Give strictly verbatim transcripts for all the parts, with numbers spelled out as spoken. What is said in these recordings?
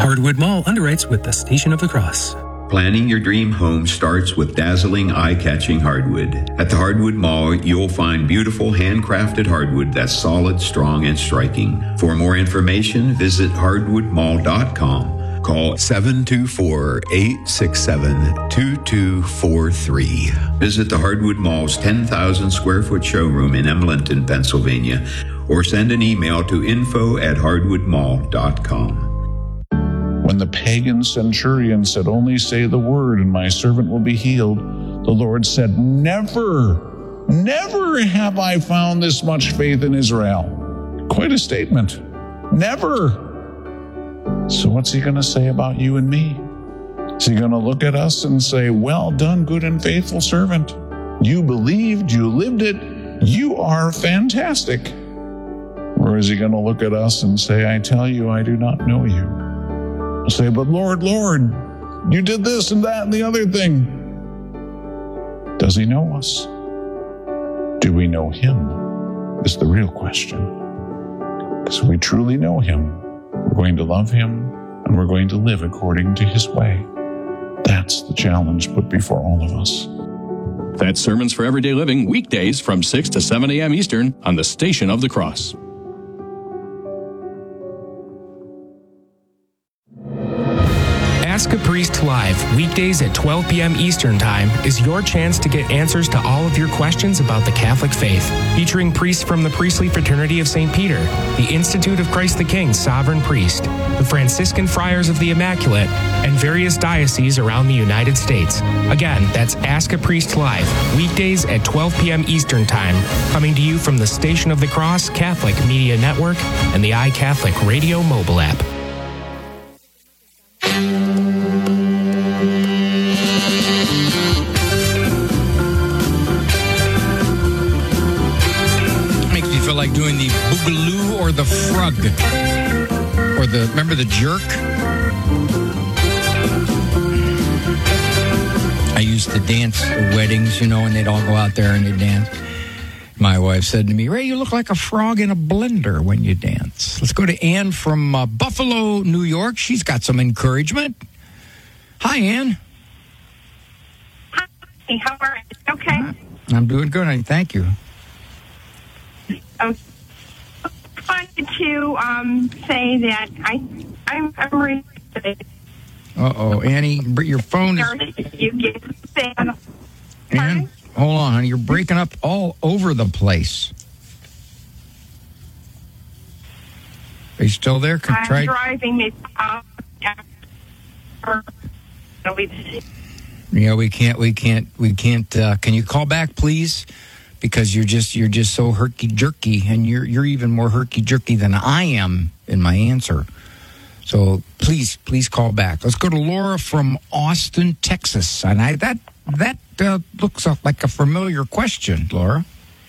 Hardwood Mall underwrites with the Station of the Cross. Planning your dream home starts with dazzling, eye-catching hardwood. At the Hardwood Mall, you'll find beautiful, handcrafted hardwood that's solid, strong, and striking. For more information, visit hardwood mall dot com. Call seven two four, eight six seven, two two four three. Visit the Hardwood Mall's ten thousand square foot showroom in Emlenton, Pennsylvania, or send an email to info at hardwood mall dot com. When the pagan centurion said, "Only say the word and my servant will be healed," the Lord said, "Never, never have I found this much faith in Israel." Quite a statement. Never. So what's he going to say about you and me? Is he going to look at us and say, "Well done, good and faithful servant. You believed, you lived it, you are fantastic"? Or is he going to look at us and say, "I tell you, I do not know you"? We'll say, "But Lord, Lord, you did this and that and the other thing." Does he know us? Do we know him? Is the real question. Because if we truly know him, we're going to love him and we're going to live according to his way. That's the challenge put before all of us. That's Sermons for Everyday Living, weekdays from six to seven a.m. Eastern on the Station of the Cross. Ask a Priest Live, weekdays at twelve p.m. Eastern Time, is your chance to get answers to all of your questions about the Catholic faith. Featuring priests from the Priestly Fraternity of Saint Peter, the Institute of Christ the King Sovereign Priest, the Franciscan Friars of the Immaculate, and various dioceses around the United States. Again, that's Ask a Priest Live, weekdays at twelve p.m. Eastern Time, coming to you from the Station of the Cross Catholic Media Network and the iCatholic Radio mobile app. Like doing the boogaloo or the frog or the, remember the jerk? I used to dance at weddings, you know, and they'd all go out there and they'd dance. My wife said to me, "Ray, you look like a frog in a blender when you dance." Let's go to Ann from uh, Buffalo, New York. She's got some encouragement. Hi, Ann. Hi, how are you? Okay. I'm doing good. Thank you. I wanted to um, say that I, I'm, I'm really Uh-oh, Annie, your phone is... You get Ann, hold on, honey. You're breaking up all over the place. Are you still there? Can I'm try... driving me. Uh, yeah, we can't, we can't, we can't... Uh, can you call back, please? Because you're just you're just so herky-jerky, and you're you're even more herky-jerky than I am in my answer. So please, please call back. Let's go to Laura from Austin, Texas. And I that that uh, looks like a familiar question, Laura.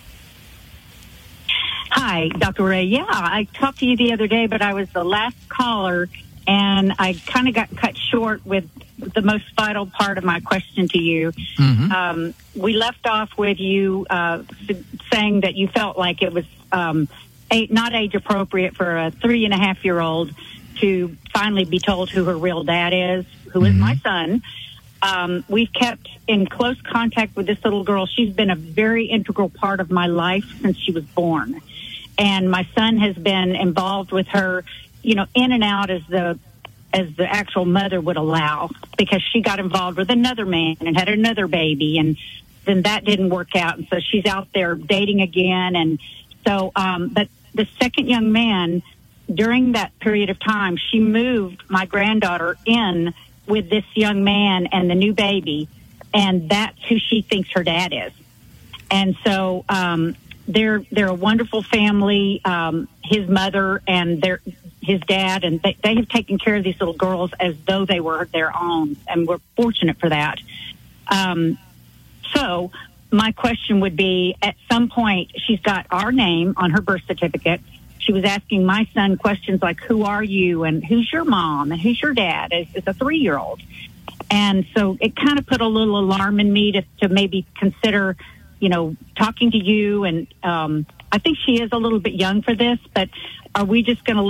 Hi, Doctor Ray. Yeah, I talked to you the other day, but I was the last caller, and I kind of got cut short with the most vital part of my question to you. Mm-hmm. Um, we left off with you uh, saying that you felt like it was um, a, not age appropriate for a three and a half year old to finally be told who her real dad is, who is Mm-hmm. my son. Um, we've kept in close contact with this little girl. She's been a very integral part of my life since she was born. And my son has been involved with her, you know, in and out as the as the actual mother would allow, because she got involved with another man and had another baby, and then that didn't work out. And so she's out there dating again. And so, um, but the second young man, during that period of time, she moved my granddaughter in with this young man and the new baby, and that's who she thinks her dad is. And so, um, they're, they're a wonderful family. Um, his mother and their, his dad, and they, they have taken care of these little girls as though they were their own, and we're fortunate for that. Um, so my question would be, at some point, she's got our name on her birth certificate. She was asking my son questions like, who are you, and who's your mom, and who's your dad, as, as a three-year-old. And so it kind of put a little alarm in me to, to maybe consider, you know, talking to you. And um, I think she is a little bit young for this, but are we just going to